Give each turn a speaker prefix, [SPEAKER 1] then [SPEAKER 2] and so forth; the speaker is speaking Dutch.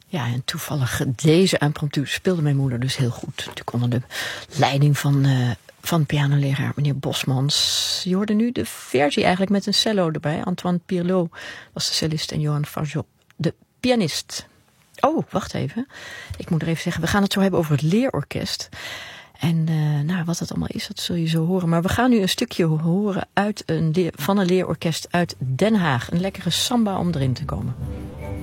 [SPEAKER 1] Ja, en toevallig deze impromptu speelde mijn moeder dus heel goed. Natuurlijk onder de leiding van pianoleraar meneer Bosmans. Je hoorde nu de versie eigenlijk met een cello erbij. Antoine Pirlot was de cellist en Johan Farjot de pianist. Oh, wacht even. Ik moet er even zeggen, we gaan het zo hebben over het leerorkest. En wat dat allemaal is, dat zul je zo horen. Maar we gaan nu een stukje horen van een leerorkest uit Den Haag. Een lekkere samba om erin te komen.